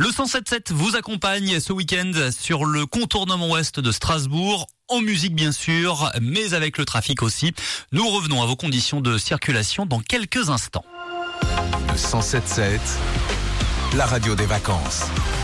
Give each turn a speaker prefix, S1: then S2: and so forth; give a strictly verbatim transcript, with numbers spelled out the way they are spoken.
S1: Le cent sept sept vous accompagne ce week-end sur le contournement ouest de Strasbourg. En musique bien sûr, mais avec le trafic aussi. Nous revenons à vos conditions de circulation dans quelques instants.
S2: Le cent sept sept, la radio des vacances.